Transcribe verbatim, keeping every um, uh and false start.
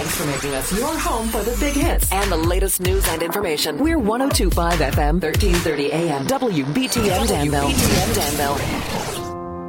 Thanks for making us your home for the big hits and the latest news and information. We're one oh two point five F M, thirteen thirty A M, W B T N Danville. W B T N Danville.